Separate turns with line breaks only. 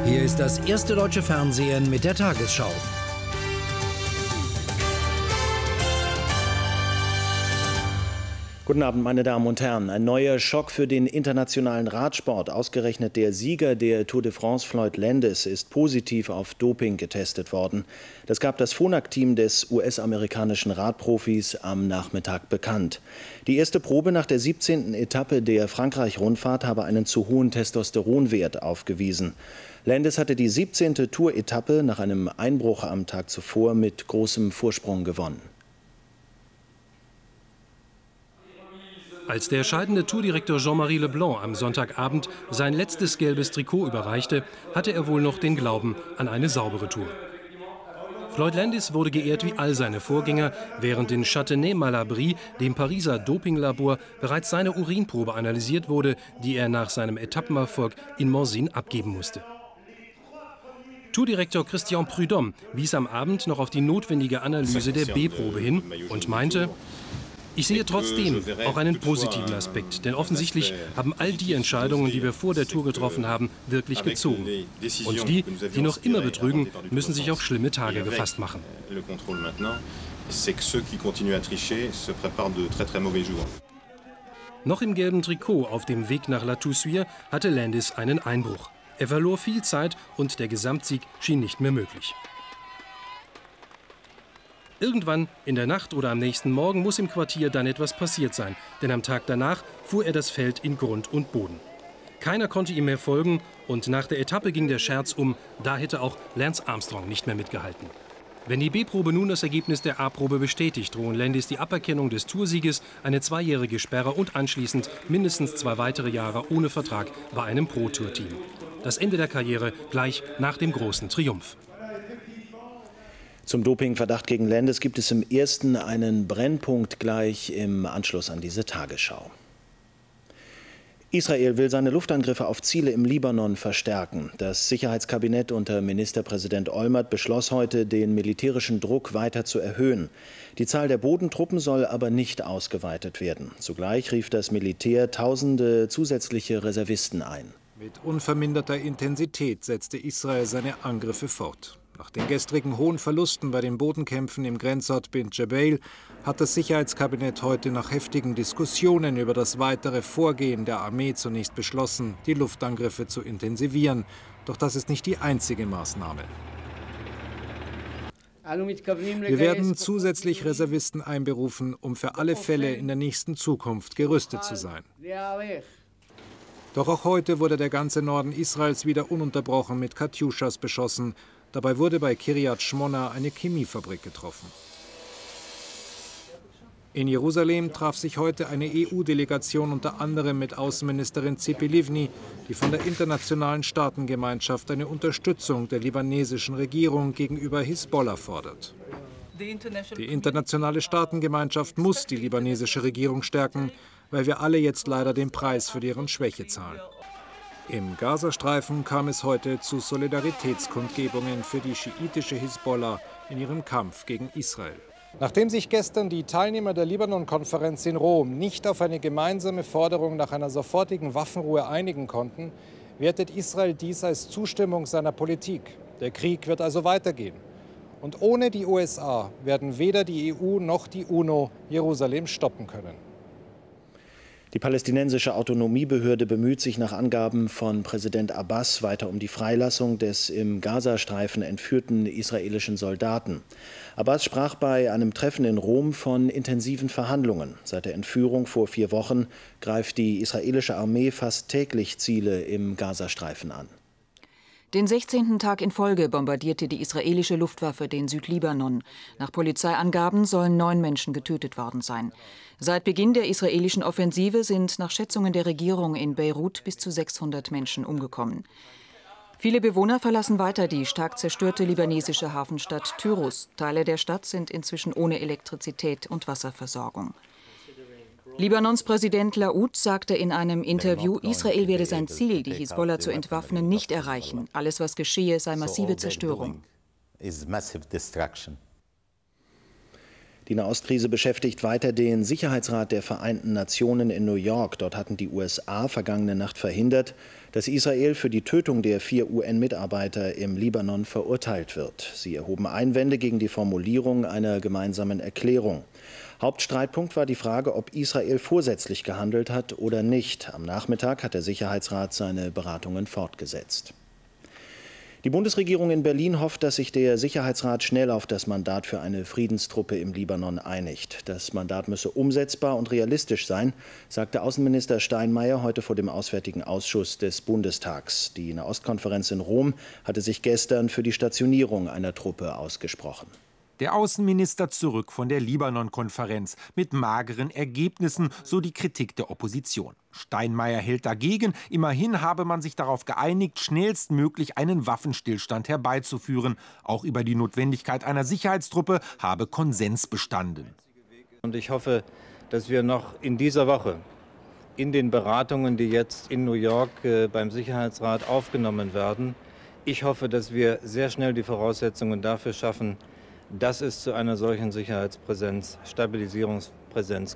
Hier ist das erste deutsche Fernsehen mit der Tagesschau.
Guten Abend, meine Damen und Herren. Ein neuer Schock für den internationalen Radsport. Ausgerechnet der Sieger der Tour de France, Floyd Landis, ist positiv auf Doping getestet worden. Das gab das Phonak-Team des US-amerikanischen Radprofis am Nachmittag bekannt. Die erste Probe nach der 17. Etappe der Frankreich-Rundfahrt habe einen zu hohen Testosteronwert aufgewiesen. Landis hatte die 17. Tour-Etappe nach einem Einbruch am Tag zuvor mit großem Vorsprung gewonnen.
Als der scheidende Tourdirektor Jean-Marie Leblanc am Sonntagabend sein letztes gelbes Trikot überreichte, hatte er wohl noch den Glauben an eine saubere Tour. Floyd Landis wurde geehrt wie all seine Vorgänger, während in Châtenay-Malabry, dem Pariser Dopinglabor, bereits seine Urinprobe analysiert wurde, die er nach seinem Etappenerfolg in Morzine abgeben musste. Tourdirektor Christian Prudhomme wies am Abend noch auf die notwendige Analyse der B-Probe hin und meinte: Ich sehe trotzdem auch einen positiven Aspekt, denn offensichtlich haben all die Entscheidungen, die wir vor der Tour getroffen haben, wirklich gezogen. Und die, die noch immer betrügen, müssen sich auf schlimme Tage gefasst machen. Noch im gelben Trikot auf dem Weg nach La Toussuire hatte Landis einen Einbruch. Er verlor viel Zeit und der Gesamtsieg schien nicht mehr möglich. Irgendwann in der Nacht oder am nächsten Morgen muss im Quartier dann etwas passiert sein, denn am Tag danach fuhr er das Feld in Grund und Boden. Keiner konnte ihm mehr folgen und nach der Etappe ging der Scherz um, da hätte auch Lance Armstrong nicht mehr mitgehalten. Wenn die B-Probe nun das Ergebnis der A-Probe bestätigt, drohen Landis die Aberkennung des Toursieges, eine 2-jährige Sperre und anschließend mindestens 2 weitere Jahre ohne Vertrag bei einem Pro-Tour-Team. Das Ende der Karriere gleich nach dem großen Triumph.
Zum Dopingverdacht gegen Landis gibt es im ersten einen Brennpunkt gleich im Anschluss an diese Tagesschau. Israel will seine Luftangriffe auf Ziele im Libanon verstärken. Das Sicherheitskabinett unter Ministerpräsident Olmert beschloss heute, den militärischen Druck weiter zu erhöhen. Die Zahl der Bodentruppen soll aber nicht ausgeweitet werden. Zugleich rief das Militär Tausende zusätzliche Reservisten ein.
Mit unverminderter Intensität setzte Israel seine Angriffe fort. Nach den gestrigen hohen Verlusten bei den Bodenkämpfen im Grenzort Bint Jbeil hat das Sicherheitskabinett heute nach heftigen Diskussionen über das weitere Vorgehen der Armee zunächst beschlossen, die Luftangriffe zu intensivieren. Doch das ist nicht die einzige Maßnahme. Wir werden zusätzlich Reservisten einberufen, um für alle Fälle in der nächsten Zukunft gerüstet zu sein. Doch auch heute wurde der ganze Norden Israels wieder ununterbrochen mit Katjuschas beschossen. Dabei wurde bei Kiryat Shmona eine Chemiefabrik getroffen. In Jerusalem traf sich heute eine EU-Delegation unter anderem mit Außenministerin Tzipi Livni, die von der internationalen Staatengemeinschaft eine Unterstützung der libanesischen Regierung gegenüber Hisbollah fordert. Die internationale Staatengemeinschaft muss die libanesische Regierung stärken, weil wir alle jetzt leider den Preis für deren Schwäche zahlen. Im Gazastreifen kam es heute zu Solidaritätskundgebungen für die schiitische Hisbollah in ihrem Kampf gegen Israel. Nachdem sich gestern die Teilnehmer der Libanon-Konferenz in Rom nicht auf eine gemeinsame Forderung nach einer sofortigen Waffenruhe einigen konnten, wertet Israel dies als Zustimmung seiner Politik. Der Krieg wird also weitergehen. Und ohne die USA werden weder die EU noch die UNO Jerusalem stoppen können.
Die palästinensische Autonomiebehörde bemüht sich nach Angaben von Präsident Abbas weiter um die Freilassung des im Gazastreifen entführten israelischen Soldaten. Abbas sprach bei einem Treffen in Rom von intensiven Verhandlungen. Seit der Entführung vor 4 Wochen greift die israelische Armee fast täglich Ziele im Gazastreifen an.
Den 16. Tag in Folge bombardierte die israelische Luftwaffe den Südlibanon. Nach Polizeiangaben sollen 9 Menschen getötet worden sein. Seit Beginn der israelischen Offensive sind nach Schätzungen der Regierung in Beirut bis zu 600 Menschen umgekommen. Viele Bewohner verlassen weiter die stark zerstörte libanesische Hafenstadt Tyros. Teile der Stadt sind inzwischen ohne Elektrizität und Wasserversorgung. Libanons Präsident Laoud sagte in einem Interview, Israel werde sein Ziel, die Hisbollah zu entwaffnen, nicht erreichen. Alles, was geschehe, sei massive Zerstörung.
Die Nahostkrise beschäftigt weiter den Sicherheitsrat der Vereinten Nationen in New York. Dort hatten die USA vergangene Nacht verhindert, dass Israel für die Tötung der 4 UN-Mitarbeiter im Libanon verurteilt wird. Sie erhoben Einwände gegen die Formulierung einer gemeinsamen Erklärung. Hauptstreitpunkt war die Frage, ob Israel vorsätzlich gehandelt hat oder nicht. Am Nachmittag hat der Sicherheitsrat seine Beratungen fortgesetzt. Die Bundesregierung in Berlin hofft, dass sich der Sicherheitsrat schnell auf das Mandat für eine Friedenstruppe im Libanon einigt. Das Mandat müsse umsetzbar und realistisch sein, sagte Außenminister Steinmeier heute vor dem Auswärtigen Ausschuss des Bundestags. Die Nahostkonferenz in Rom hatte sich gestern für die Stationierung einer Truppe ausgesprochen.
Der Außenminister zurück von der Libanon-Konferenz mit mageren Ergebnissen, so die Kritik der Opposition. Steinmeier hält dagegen, immerhin habe man sich darauf geeinigt, schnellstmöglich einen Waffenstillstand herbeizuführen. Auch über die Notwendigkeit einer Sicherheitstruppe habe Konsens bestanden.
Und ich hoffe, dass wir noch in dieser Woche in den Beratungen, die jetzt in New York beim Sicherheitsrat aufgenommen werden, ich hoffe, dass wir sehr schnell die Voraussetzungen dafür schaffen, dass es zu einer solchen Sicherheitspräsenz, Stabilisierungspräsenz